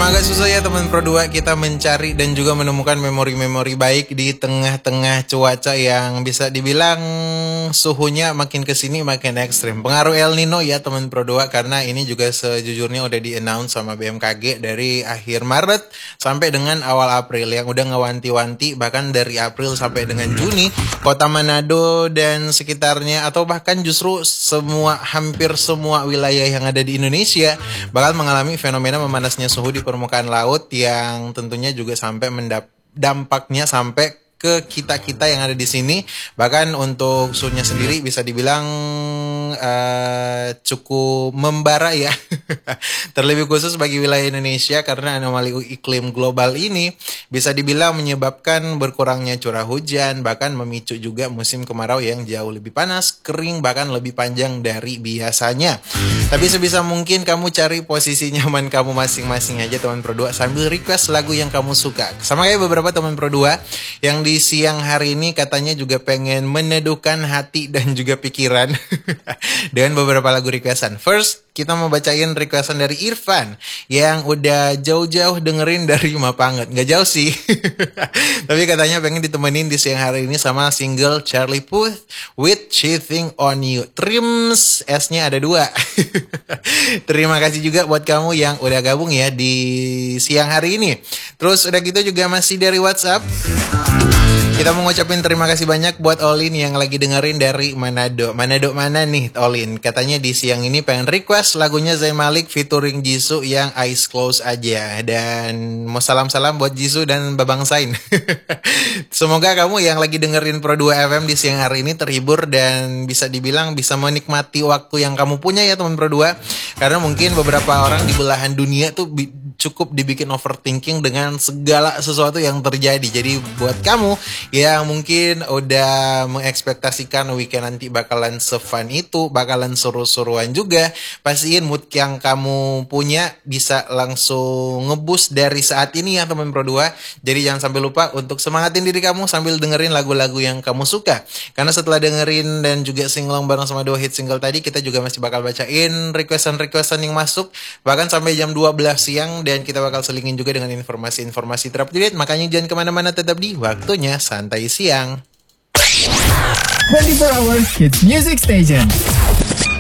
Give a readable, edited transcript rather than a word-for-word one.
Memang agak susah ya teman Pro 2 kita mencari dan juga menemukan memori-memori baik di tengah-tengah cuaca yang bisa dibilang suhunya makin kesini makin ekstrim. Pengaruh El Nino ya teman Pro 2, karena ini juga sejujurnya udah di-announce sama BMKG dari akhir Maret sampai dengan awal April, yang udah ngewanti-wanti bahkan dari April sampai dengan Juni kota Manado dan sekitarnya, atau bahkan justru hampir semua wilayah yang ada di Indonesia bakal mengalami fenomena memanasnya suhu di permukaan laut, yang tentunya juga sampai dampaknya sampai ke kita-kita yang ada di sini. Bahkan untuk suhunya sendiri bisa dibilang cukup membara ya. Terlebih khusus bagi wilayah Indonesia, karena anomali iklim global ini bisa dibilang menyebabkan berkurangnya curah hujan, bahkan memicu juga musim kemarau yang jauh lebih panas, kering, bahkan lebih panjang dari biasanya. Tapi sebisa mungkin kamu cari posisi nyaman kamu masing-masing aja teman Pro 2, sambil request lagu yang kamu suka. Sama kayak beberapa teman Pro 2 yang di siang hari ini katanya juga pengen meneduhkan hati dan juga pikiran dengan beberapa lagu requestan. First, kita mau bacain requestan dari Irfan yang udah jauh-jauh dengerin dari Mapanget. Gak jauh sih. Tapi katanya pengen ditemenin di siang hari ini sama single Charlie Puth with Cheating on You. Trims, S-nya ada 2. Terima kasih juga buat kamu yang udah gabung ya di siang hari ini. Terus udah gitu juga masih dari WhatsApp. Kita mau ngucapin terima kasih banyak buat Olin yang lagi dengerin dari Manado. Manado mana nih Olin? Katanya di siang ini pengen request lagunya Zayn Malik featuring Jisoo yang Eyes Closed aja. Dan mau salam-salam buat Jisoo dan Babang Sain. Semoga kamu yang lagi dengerin Pro 2 FM di siang hari ini terhibur dan bisa dibilang bisa menikmati waktu yang kamu punya ya teman Pro 2. Karena mungkin beberapa orang di belahan dunia tuh cukup dibikin overthinking dengan segala sesuatu yang terjadi. Jadi buat kamu yang mungkin udah mengekspektasikan weekend nanti bakalan se-fun itu, bakalan seru-seruan juga, pastiin mood yang kamu punya bisa langsung ngeboost dari saat ini ya teman Pro 2. Jadi jangan sampai lupa untuk semangatin diri kamu sambil dengerin lagu-lagu yang kamu suka. Karena setelah dengerin dan juga singlong bareng sama 2 hit single tadi, kita juga masih bakal bacain requestan yang masuk bahkan sampai jam 12 siang. Dan kita bakal selingin juga dengan informasi-informasi terupdate. Makanya jangan kemana-mana, tetap di Waktunya Santai Siang. 24 Hour Kids Music Station.